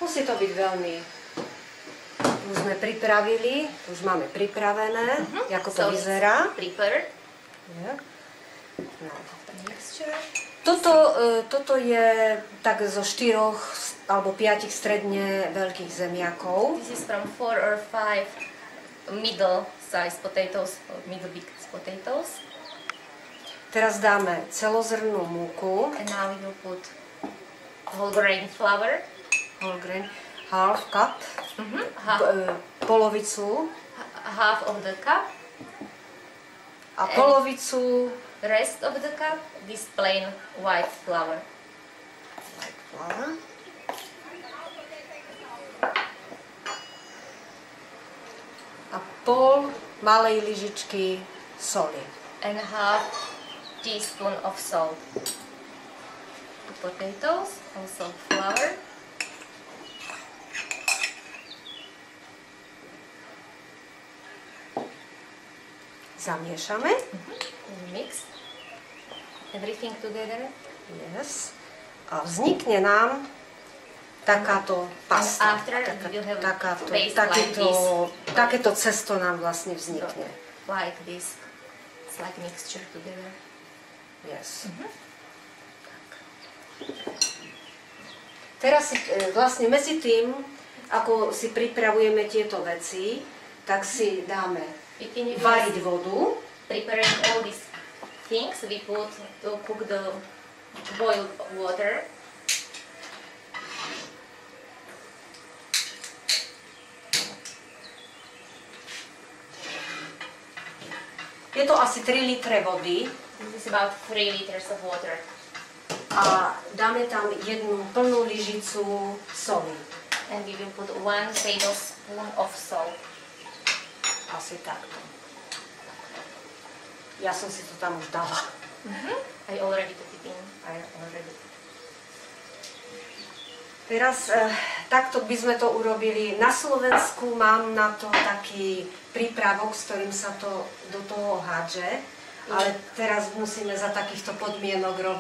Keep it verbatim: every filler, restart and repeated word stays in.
Musí to byť veľmi... Už sme pripravili, už máme pripravené, uh-huh. ako to so vyzerá. Prepared. Yeah. No. Toto, toto je tak zo štyroch alebo piatich stredne veľkých zemiakov. This is from four or five middle size potatoes, or middle big potatoes. Teraz dáme celozrnnú múku. And now you put whole grain flour. Whole grain, half cup. Mm-hmm. half, polovicu. Half of the cup. A polovicu. Rest of the cup, this plain white flour. White flour. A pol malej lyžičky soli. And half teaspoon of salt. The potatoes, also flour. Zamiešame. Mm-hmm. Mix everything together. Yes. A vznikne nám takáto pasta. After Taká, you have takáto, paste takéto, like takéto cesto nám vlastne vznikne. So, like this. It's like mixture together. Yes. Mm-hmm. Teraz si, vlastne medzi tým, ako si pripravujeme tieto veci, tak si dáme variť vodu. Preparing all these things, we put to cook the boiled water. Je to asi tri litre vody. This is about three liters of water. A dáme tam jednu plnú lyžicu soli. And we will put one tablespoon of salt. Asi takto. Ja som si to tam už dala. Mm-hmm. I already put it in. I already. Teraz eh, takto by sme to urobili. Na Slovensku mám na to taký prípravok, s ktorým sa to do toho hádže. Ale teraz musíme za takýchto podmienok robiť.